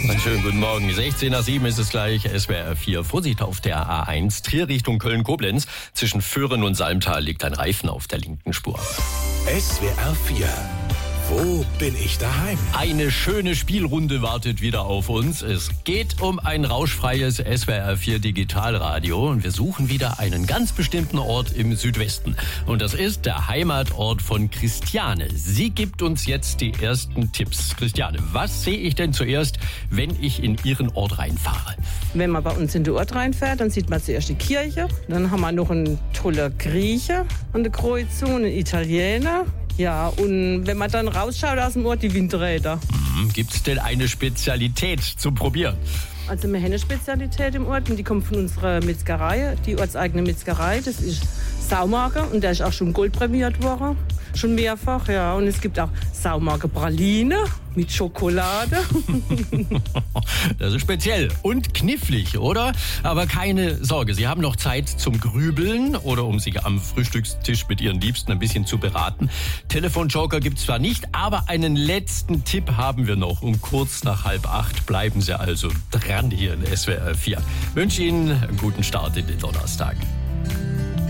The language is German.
Einen schönen guten Morgen. 16 nach 7 ist es gleich. SWR 4. Vorsicht auf der A1. Trier Richtung Köln-Koblenz. Zwischen Föhren und Salmtal liegt ein Reifen auf der linken Spur. SWR 4. Wo bin ich daheim? Eine schöne Spielrunde wartet wieder auf uns. Es geht um ein rauschfreies SWR 4 Digitalradio und wir suchen wieder einen ganz bestimmten Ort im Südwesten. Und das ist der Heimatort von Christiane. Sie gibt uns jetzt die ersten Tipps. Christiane, was sehe ich denn zuerst, wenn ich in Ihren Ort reinfahre? Wenn man bei uns in den Ort reinfährt, dann sieht man zuerst die Kirche. Dann haben wir noch einen tollen Grieche an der Kreuzung, einen Italiener. Ja, und wenn man dann rausschaut aus dem Ort, die Windräder. Gibt es denn eine Spezialität zum Probieren? Also wir haben eine Spezialität im Ort und die kommt von unserer Metzgerei, die ortseigene Metzgerei. Das ist Saumagen und der ist auch schon goldprämiert worden. Schon mehrfach, ja. Und es gibt auch Saumagen-Praline mit Schokolade. Das ist speziell und knifflig, oder? Aber keine Sorge, Sie haben noch Zeit zum Grübeln oder um sich am Frühstückstisch mit Ihren Liebsten ein bisschen zu beraten. Telefonjoker gibt's zwar nicht, aber einen letzten Tipp haben wir noch. Um kurz nach 7:30 bleiben Sie also dran hier in SWR 4. Ich wünsche Ihnen einen guten Start in den Donnerstag.